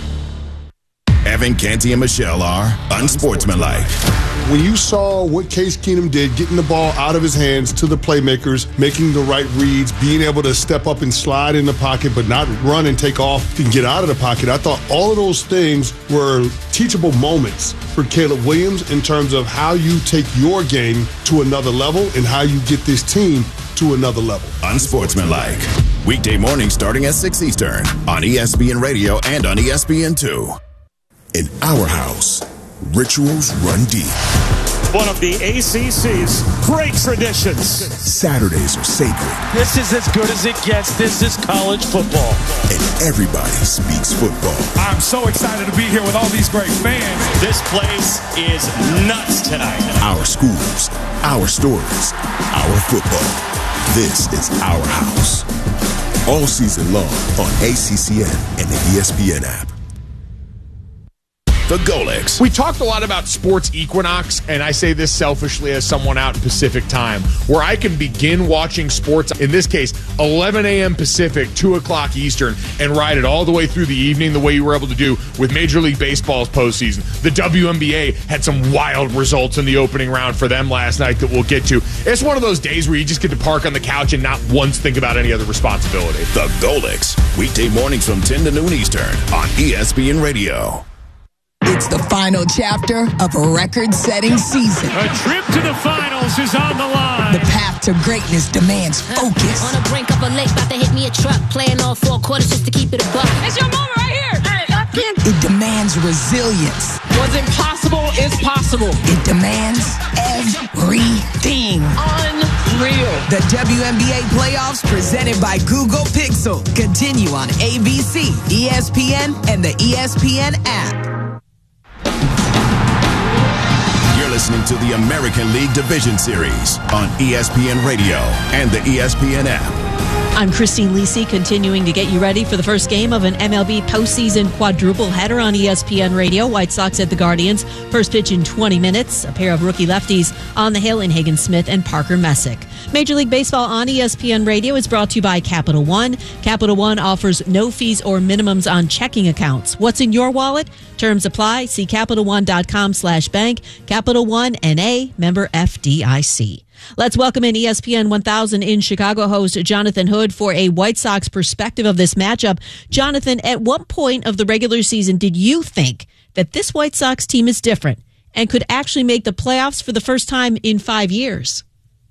Evan, Canty, and Michelle are unsportsmanlike. When you saw what Case Keenum did, getting the ball out of his hands to the playmakers, making the right reads, being able to step up and slide in the pocket, but not run and take off and get out of the pocket, I thought all of those things were teachable moments for Caleb Williams in terms of how you take your game to another level and how you get this team to another level. Unsportsmanlike. Weekday morning starting at six Eastern on E S P N Radio and on E S P N two. In our house, rituals run deep. One of the A C C's great traditions. Saturdays are sacred. This is as good as it gets. This is college football. And everybody speaks football. I'm so excited to be here with all these great fans. This place is nuts tonight. Our schools, our stories, our football. This is our house. All season long on A C C N and the E S P N app. The Golex. We talked a lot about sports equinox, and I say this selfishly as someone out in Pacific time, where I can begin watching sports, in this case, eleven a.m. Pacific, two o'clock Eastern, and ride it all the way through the evening the way you were able to do with Major League Baseball's postseason. The W N B A had some wild results in the opening round for them last night that we'll get to. It's one of those days where you just get to park on the couch and not once think about any other responsibility. The Golex. Weekday mornings from ten to noon Eastern on E S P N Radio. It's the final chapter of a record-setting season. A trip to the finals is on the line. The path to greatness demands focus. On the brink of a lake, about to hit me a truck. Playing all four quarters just to keep it a buck. It's your moment right here. Hey, I can't. It demands resilience. What's impossible is possible. It demands everything. Unreal. The W N B A playoffs presented by Google Pixel continue on A B C, E S P N, and the E S P N app. Listening to the American League Division Series on E S P N Radio and the E S P N app. I'm Christine Lisi, continuing to get you ready for the first game of an M L B postseason quadruple header on E S P N Radio. White Sox at the Guardians. First pitch in twenty minutes. A pair of rookie lefties on the hill in Hagen Smith and Parker Messick. Major League Baseball on E S P N Radio is brought to you by Capital One. Capital One offers no fees or minimums on checking accounts. What's in your wallet? Terms apply. See CapitalOne.com slash bank. Capital One N A, member F D I C. Let's welcome in E S P N one thousand in Chicago host Jonathan Hood. Hood for a White Sox perspective of this matchup. Jonathan, at what point of the regular season did you think that this White Sox team is different and could actually make the playoffs for the first time in five years?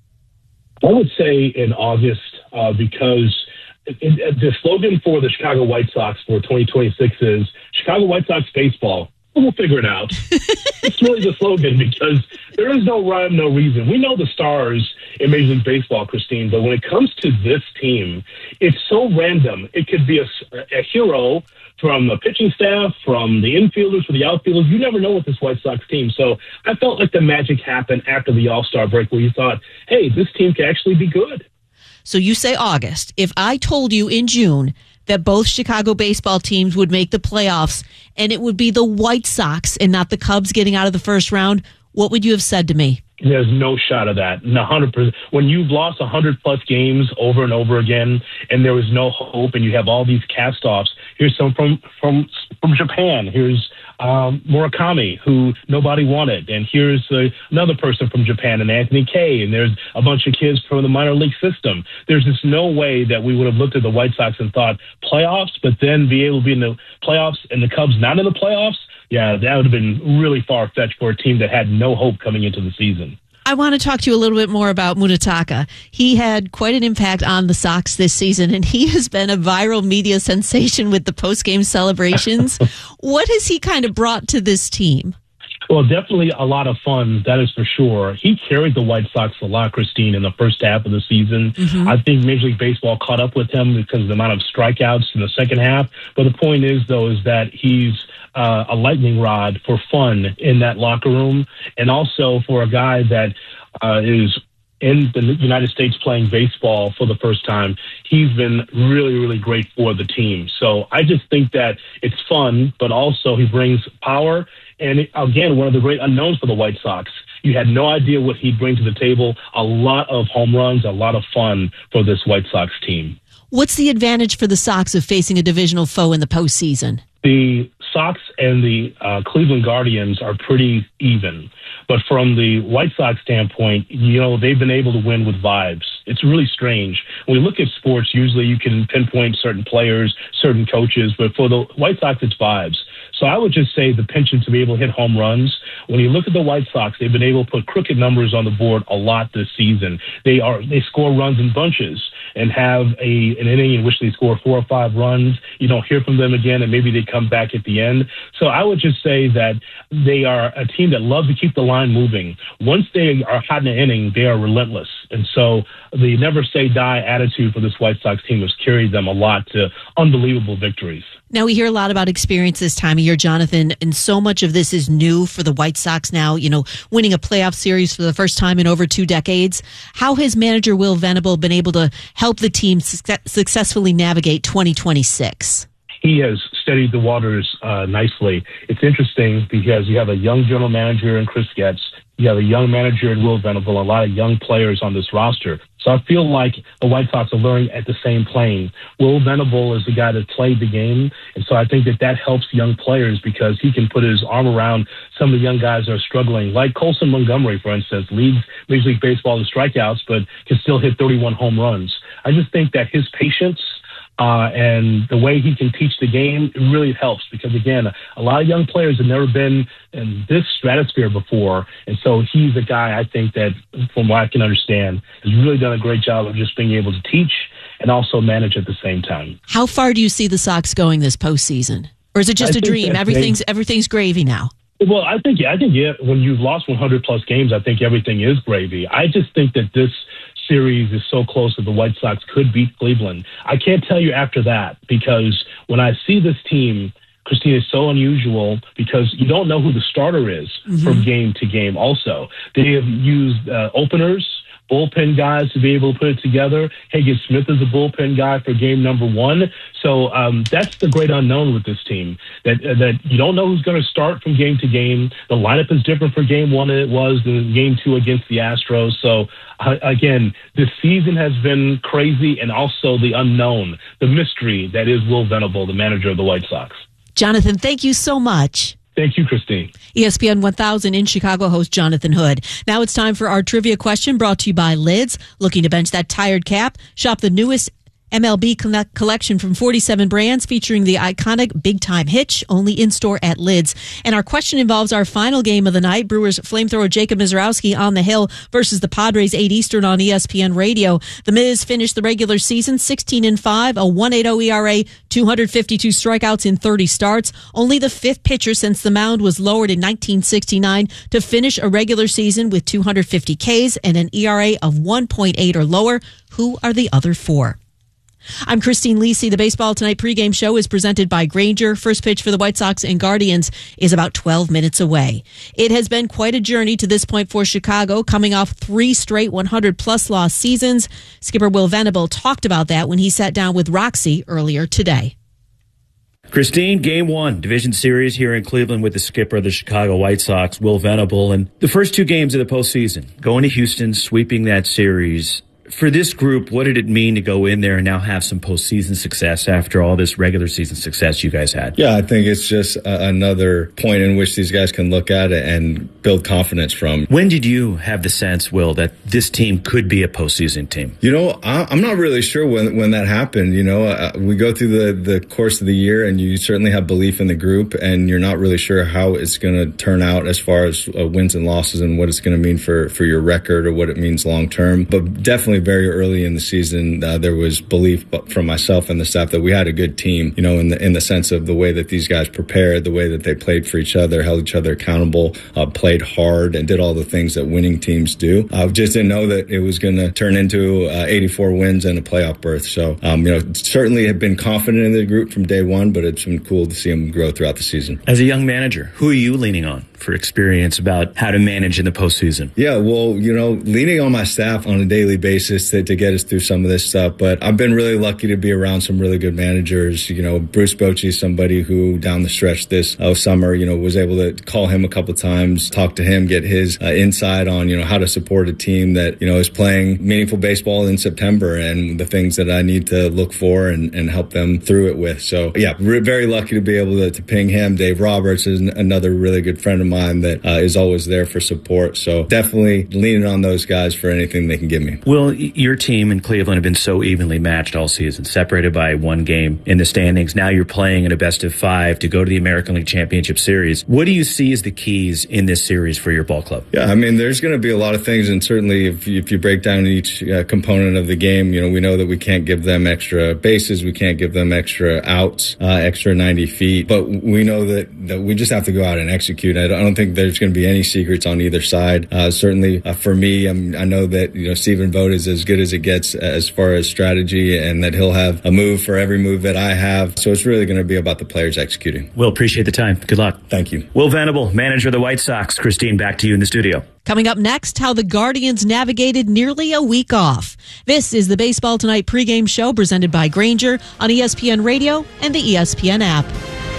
I would say in August, uh, because it, it, the slogan for the Chicago White Sox for twenty twenty-six is Chicago White Sox baseball. We'll figure it out. It's really the slogan because there is no rhyme, no reason. We know the stars in Major League Baseball, Christine, but when it comes to this team, it's so random. It could be a, a hero from the pitching staff, from the infielders, from the outfielders. You never know with this White Sox team. So I felt like the magic happened after the All-Star break where you thought, hey, this team can actually be good. So you say August. If I told you in June that both Chicago baseball teams would make the playoffs and it would be the White Sox and not the Cubs getting out of the first round, what would you have said to me? There's no shot of that. one hundred percent. When you've lost one hundred plus games over and over again and there is no hope and you have all these cast-offs, here's some from, from, from Japan. Here's um, Murakami, who nobody wanted. And here's uh, another person from Japan, and Anthony Kay. And there's a bunch of kids from the minor league system. There's just no way that we would have looked at the White Sox and thought playoffs, but then be able to be in the playoffs and the Cubs not in the playoffs. Yeah, that would have been really far-fetched for a team that had no hope coming into the season. I want to talk to you a little bit more about Munetaka. He had quite an impact on the Sox this season, and he has been a viral media sensation with the post-game celebrations. What has he kind of brought to this team? Well, definitely a lot of fun, that is for sure. He carried the White Sox a lot, Christine, in the first half of the season. Mm-hmm. I think Major League Baseball caught up with him because of the amount of strikeouts in the second half. But the point is, though, is that he's uh, a lightning rod for fun in that locker room, and also for a guy that uh, is in the United States playing baseball for the first time. He's been really, really great for the team. So I just think that it's fun, but also he brings power. And again, one of the great unknowns for the White Sox. You had no idea what he'd bring to the table. A lot of home runs, a lot of fun for this White Sox team. What's the advantage for the Sox of facing a divisional foe in the postseason? The Sox and the uh, Cleveland Guardians are pretty even. But from the White Sox standpoint, you know, they've been able to win with vibes. It's really strange. When we look at sports, usually you can pinpoint certain players, certain coaches, but for the White Sox, it's vibes. So I would just say the penchant to be able to hit home runs. When you look at the White Sox, they've been able to put crooked numbers on the board a lot this season. They are they score runs in bunches and have a an inning in which they score four or five runs. You don't hear from them again, and maybe they come back at the end. So I would just say that they are a team that loves to keep the line moving. Once they are hot in an inning, they are relentless. And so the never say die attitude for this White Sox team has carried them a lot to unbelievable victories. Now, we hear a lot about experience this time of year, Jonathan, and so much of this is new for the White Sox now, you know, winning a playoff series for the first time in over two decades. How has manager Will Venable been able to help the team su- successfully navigate twenty twenty-six? He has steadied the waters uh, nicely. It's interesting because you have a young general manager in Chris Getz. You have a young manager in Will Venable, a lot of young players on this roster. So I feel like the White Sox are learning at the same plane. Will Venable is the guy that played the game, and so I think that that helps young players because he can put his arm around some of the young guys that are struggling, like Colson Montgomery, for instance, leads Major League Baseball in strikeouts, but can still hit thirty-one home runs. I just think that his patience Uh, and the way he can teach the game, it really helps because, again, a lot of young players have never been in this stratosphere before. And so he's a guy, I think, that, from what I can understand, has really done a great job of just being able to teach and also manage at the same time. How far do you see the Sox going this postseason? Or is it just I a dream? Everything's they, everything's gravy now. Well, I think, I think, yeah, when you've lost one hundred plus games, I think everything is gravy. I just think that this series is so close that the White Sox could beat Cleveland. I can't tell you after that because when I see this team, Christine, is so unusual because you don't know who the starter is mm-hmm. from game to game also. They have used uh, openers, bullpen guys to be able to put it together. Hagen Smith is a bullpen guy for game number one. So um, that's the great unknown with this team, that uh, that you don't know who's going to start from game to game. The lineup is different for game one than it was in game two against the Astros. So, uh, again, this season has been crazy, and also the unknown, the mystery that is Will Venable, the manager of the White Sox. Jonathan, thank you so much. Thank you, Christine. E S P N one thousand in Chicago host Jonathan Hood. Now it's time for our trivia question brought to you by Lids. Looking to bench that tired cap? Shop the newest M L B collection from forty-seven brands featuring the iconic Big Time Hitch, only in-store at Lids. And our question involves our final game of the night, Brewers flamethrower Jacob Mizrowski on the hill versus the Padres, eight Eastern on E S P N Radio. The Miz finished the regular season sixteen and five, a one point eight oh E R A, two hundred fifty-two strikeouts in thirty starts. Only the fifth pitcher since the mound was lowered in nineteen sixty-nine to finish a regular season with two hundred fifty Ks and an E R A of one point eight or lower. Who are the other four? I'm Christine Lisi. The Baseball Tonight pregame show is presented by Grainger. First pitch for the White Sox and Guardians is about twelve minutes away. It has been quite a journey to this point for Chicago, coming off three straight one hundred plus loss seasons. Skipper Will Venable talked about that when he sat down with Roxy earlier today. Christine, game one, division series here in Cleveland with the skipper of the Chicago White Sox, Will Venable, and the first two games of the postseason, going to Houston, sweeping that series. For this group, what did it mean to go in there and now have some postseason success after all this regular season success you guys had? Yeah, I think it's just a, another point in which these guys can look at it and build confidence from. When did you have the sense, Will, that this team could be a postseason team? You know, I, I'm not really sure when when that happened. You know, uh, we go through the, the course of the year and you certainly have belief in the group and you're not really sure how it's going to turn out as far as uh, wins and losses and what it's going to mean for, for your record or what it means long term. But definitely very early in the season, uh, there was belief from myself and the staff that we had a good team, you know, in the in the sense of the way that these guys prepared, the way that they played for each other, held each other accountable, uh, played hard, and did all the things that winning teams do. I uh, just didn't know that it was going to turn into uh, eighty-four wins and a playoff berth. So, um, you know, certainly have been confident in the group from day one, but it's been cool to see them grow throughout the season. As a young manager, who are you leaning on for experience about how to manage in the postseason? Yeah, well, you know, leaning on my staff on a daily basis to, to get us through some of this stuff. But I've been really lucky to be around some really good managers. You know, Bruce Bochy is somebody who down the stretch this uh, summer, you know, was able to call him a couple times, talk to him, get his uh, insight on, you know, how to support a team that, you know, is playing meaningful baseball in September and the things that I need to look for and, and help them through it with. So, yeah, we're very lucky to be able to, to ping him. Dave Roberts is another really good friend of mine that uh, is always there for support. So definitely leaning on those guys for anything they can give me. Will, your team in Cleveland have been so evenly matched all season, separated by one game in the standings. Now you're playing in a best of five to go to the American League Championship Series. What do you see as the keys in this series for your ball club? Yeah, I mean, there's going to be a lot of things, and certainly if you, if you break down each uh, component of the game, you know, we know that we can't give them extra bases, we can't give them extra outs, uh, extra ninety feet, but we know that, that we just have to go out and execute. I don't, I don't think there's going to be any secrets on either side. Uh, certainly uh, for me, I'm, I know that, you know, Stephen Vogt is as good as it gets as far as strategy, and that he'll have a move for every move that I have. So it's really going to be about the players executing. Will, appreciate the time. Good luck. Thank you. Will Venable, manager of the White Sox. Christine, back to you in the studio. Coming up next, how the Guardians navigated nearly a week off. This is the Baseball Tonight pregame show presented by Grainger on E S P N Radio and the E S P N app.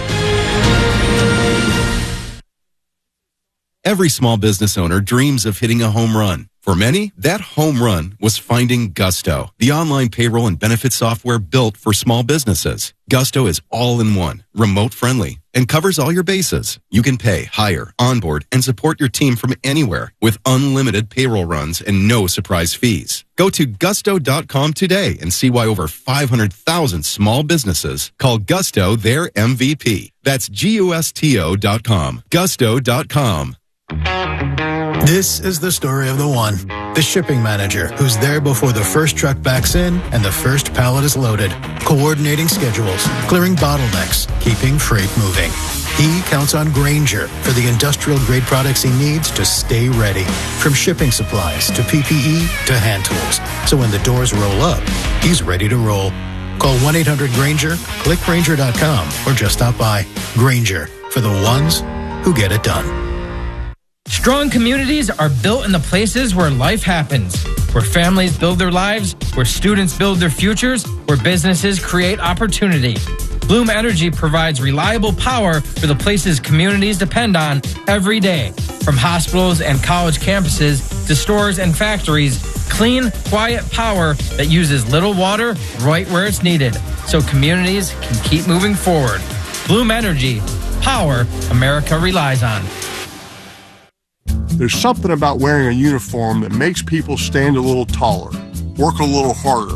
Every small business owner dreams of hitting a home run. For many, that home run was finding Gusto, the online payroll and benefit software built for small businesses. Gusto is all-in-one, remote-friendly, and covers all your bases. You can pay, hire, onboard, and support your team from anywhere with unlimited payroll runs and no surprise fees. Go to gusto dot com today and see why over five hundred thousand small businesses call Gusto their M V P. That's G U S T O dot com. gusto dot com. This is the story of the one, the shipping manager who's there before the first truck backs in and the first pallet is loaded, coordinating schedules, clearing bottlenecks, keeping freight moving. He counts on Grainger for the industrial-grade products he needs to stay ready, from shipping supplies to P P E to hand tools. So when the doors roll up, he's ready to roll. Call one eight hundred Grainger, click Grainger dot com, or just stop by. Grainger, for the ones who get it done. Strong communities are built in the places where life happens, where families build their lives, where students build their futures, where businesses create opportunity. Bloom Energy provides reliable power for the places communities depend on every day. From hospitals and college campuses to stores and factories, clean, quiet power that uses little water right where it's needed, so communities can keep moving forward. Bloom Energy, power America relies on. There's something about wearing a uniform that makes people stand a little taller, work a little harder,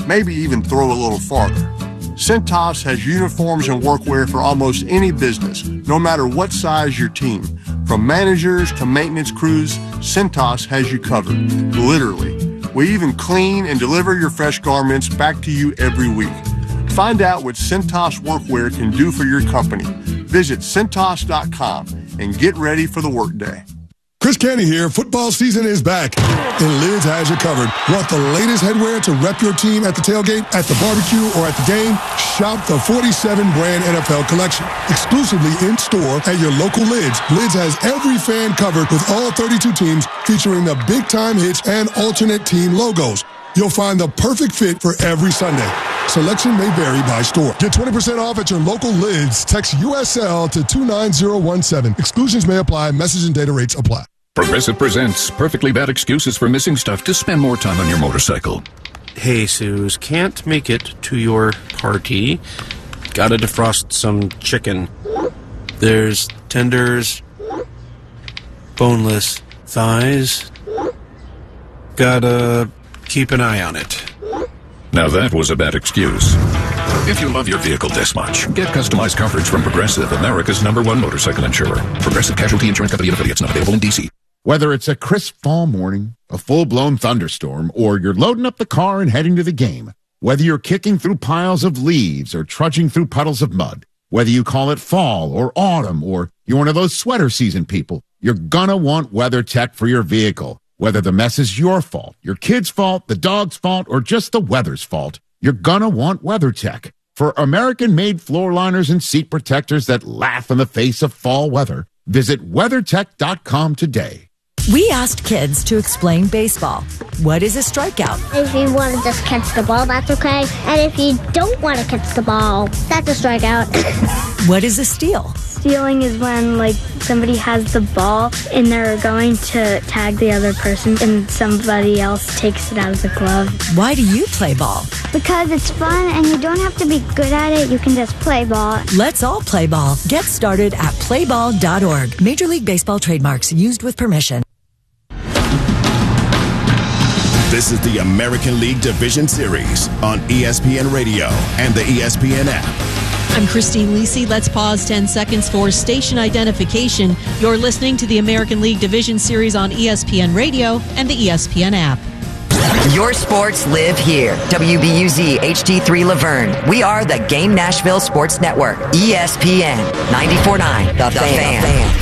maybe even throw a little farther. Cintas has uniforms and workwear for almost any business, no matter what size your team. From managers to maintenance crews, Cintas has you covered, literally. We even clean and deliver your fresh garments back to you every week. Find out what Cintas workwear can do for your company. Visit Cintas dot com and get ready for the workday. Chris Canty here. Football season is back, and Lids has you covered. Want the latest headwear to rep your team at the tailgate, at the barbecue, or at the game? Shop the forty-seven brand N F L collection. Exclusively in-store at your local Lids. Lids has every fan covered with all thirty-two teams, featuring the big-time hits and alternate team logos. You'll find the perfect fit for every Sunday. Selection may vary by store. Get twenty percent off at your local Lids. Text U S L to two nine zero one seven. Exclusions may apply. Message and data rates apply. Progressive presents Perfectly Bad Excuses for Missing Stuff to Spend More Time on Your Motorcycle. Hey, Suze, can't make it to your party. Gotta defrost some chicken. There's tenders, boneless thighs. Gotta keep an eye on it. Now that was a bad excuse. If you love your vehicle this much, get customized coverage from Progressive, America's number one motorcycle insurer. Progressive Casualty Insurance Company and affiliates, not available in D C. Whether it's a crisp fall morning, a full-blown thunderstorm, or you're loading up the car and heading to the game, whether you're kicking through piles of leaves or trudging through puddles of mud, whether you call it fall or autumn, or you're one of those sweater season people, you're gonna want WeatherTech for your vehicle. Whether the mess is your fault, your kid's fault, the dog's fault, or just the weather's fault, you're gonna want WeatherTech. For American-made floor liners and seat protectors that laugh in the face of fall weather, visit WeatherTech dot com today. We asked kids to explain baseball. What is a strikeout? If you want to just catch the ball, that's okay. And if you don't want to catch the ball, that's a strikeout. What is a steal? Stealing is when, like, somebody has the ball and they're going to tag the other person and somebody else takes it out of the glove. Why do you play ball? Because it's fun and you don't have to be good at it. You can just play ball. Let's all play ball. Get started at play ball dot org. Major League Baseball trademarks used with permission. This is the American League Division Series on E S P N Radio and the E S P N app. I'm Christine Lisi. Let's pause ten seconds for station identification. You're listening to the American League Division Series on E S P N Radio and the E S P N app. Your sports live here. W B U Z H D three Laverne. We are the Game Nashville Sports Network. E S P N ninety-four point nine. The, the Fan. fan.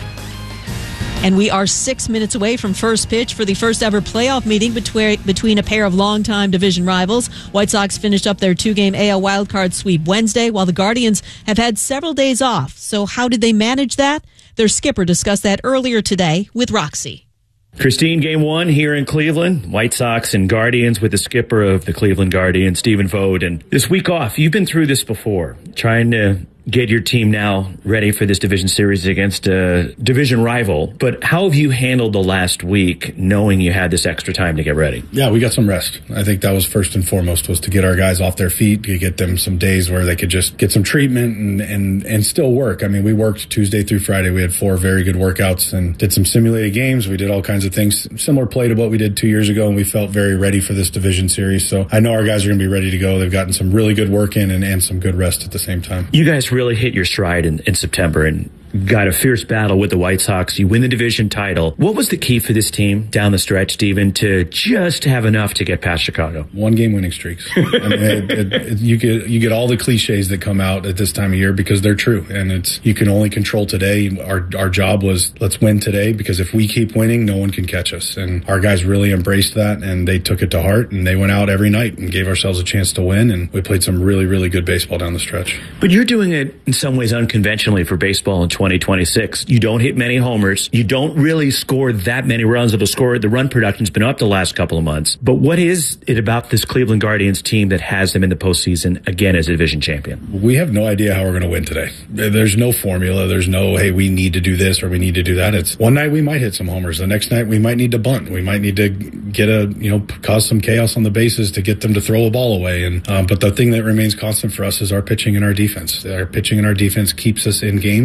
And we are six minutes away from first pitch for the first ever playoff meeting between, between a pair of longtime division rivals. White Sox finished up their two-game A L wildcard sweep Wednesday, while the Guardians have had several days off. So how did they manage that? Their skipper discussed that earlier today with Roxy. Christine, game one here in Cleveland. White Sox and Guardians with the skipper of the Cleveland Guardians, Stephen Vogt. And this week off, you've been through this before, trying to get your team now ready for this division series against a division rival. But how have you handled the last week, knowing you had this extra time to get ready? Yeah, we got some rest. I think that was first and foremost, was to get our guys off their feet, to get them some days where they could just get some treatment and, and, and still work. I mean, we worked Tuesday through Friday. We had four very good workouts and did some simulated games. We did all kinds of things, similar play to what we did two years ago, and we felt very ready for this division series. So I know our guys are going to be ready to go. They've gotten some really good work in and, and some good rest at the same time. You guys really hit your stride in, in September and got a fierce battle with the White Sox. You win the division title. What was the key for this team down the stretch, Stephen, to just have enough to get past Chicago? One game winning streaks. I mean, it, it, it, you get you get all the cliches that come out at this time of year because they're true, and it's you can only control today. Our our job was let's win today, because if we keep winning, no one can catch us. And our guys really embraced that, and they took it to heart, and they went out every night and gave ourselves a chance to win, and we played some really really good baseball down the stretch. But you're doing it in some ways unconventionally for baseball in twenty twenty-six. You don't hit many homers. You don't really score that many runs. It'll score, the run production's been up the last couple of months. But what is it about this Cleveland Guardians team that has them in the postseason again as a division champion? We have no idea how we're going to win today. There's no formula. There's no, hey, we need to do this or we need to do that. It's one night we might hit some homers. The next night we might need to bunt. We might need to get a, you know, cause some chaos on the bases to get them to throw a ball away. And um, but the thing that remains constant for us is our pitching and our defense. Our pitching and our defense keeps us in games and allows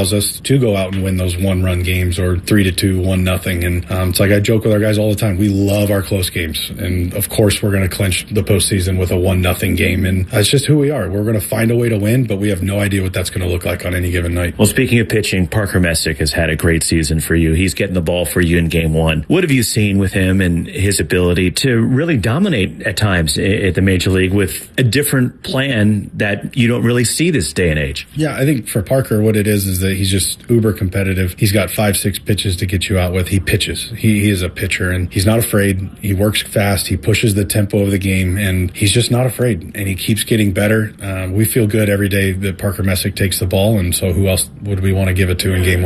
allows us to go out and win those one-run games or three to two, one nothing. And um, it's like I joke with our guys all the time. We love our close games, and of course we're going to clinch the postseason with a one nothing game, and that's just who we are. We're going to find a way to win, but we have no idea what that's going to look like on any given night. Well, speaking of pitching, Parker Messick has had a great season for you. He's getting the ball for you in game one. What have you seen with him and his ability to really dominate at times at the major league with a different plan that you don't really see this day and age? Yeah, I think for Parker, what it is is that he's just uber competitive. He's got five, six pitches to get you out with. He pitches. He, he is a pitcher, and he's not afraid. He works fast. He pushes the tempo of the game, and he's just not afraid, and he keeps getting better. Uh, we feel good every day that Parker Messick takes the ball, and so who else would we want to give it to in game one?